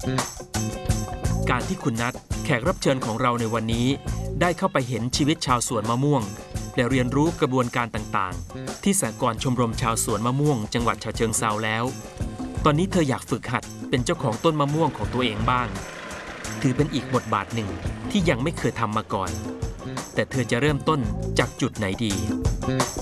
การที่คุณนัทแขกรับเชิญของเราในวันนี้ได้เข้าไปเห็นชีวิตชาวสวนมะม่วงและเรียนรู้กระบวนการต่างๆที่สหกรณ์ชมรมชาวสวนมะม่วงจังหวัดฉะเชิงเทราแล้วตอนนี้เธออยากฝึกหัดเป็นเจ้าของต้นมะม่วงของตัวเองบ้างถือเป็นอีกบทบาทหนึ่งที่ยังไม่เคยทำมาก่อนแต่เธอจะเริ่มต้นจากจุดไหนดี